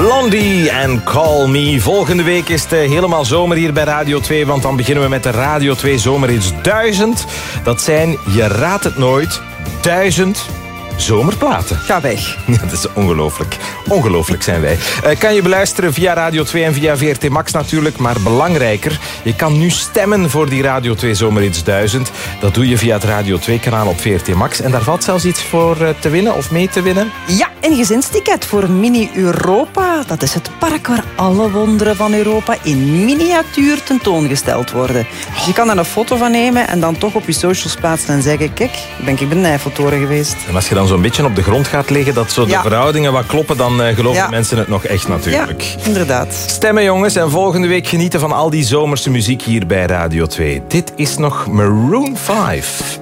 Blondie en Call Me. Volgende week is het helemaal zomer hier bij Radio 2, want dan beginnen we met de Radio 2 Zomerhits 1000. Dat zijn, je raadt het nooit, 1000 zomerplaten. Ga weg. Ja, dat is ongelooflijk. Ongelooflijk zijn wij. Kan je beluisteren via Radio 2 en via VRT Max natuurlijk. Maar belangrijker, je kan nu stemmen voor die Radio 2 Zomerhits 1000. Dat doe je via het Radio 2 kanaal op VRT Max. En daar valt zelfs iets voor te winnen of mee te winnen. Ja, een gezinsticket voor Mini Europa. Dat is het park waar alle wonderen van Europa in miniatuur tentoongesteld worden. Dus je kan daar een foto van nemen en dan toch op je socials plaatsen en zeggen, kijk, ben ik bij de Eiffeltoren geweest. En als je dan zo'n beetje op de grond gaat liggen, dat zo de verhoudingen wat kloppen, dan geloven mensen het nog echt natuurlijk. Ja, inderdaad. Stemmen jongens, en volgende week genieten van al die zomerse muziek hier bij Radio 2. Dit is nog Maroon 5.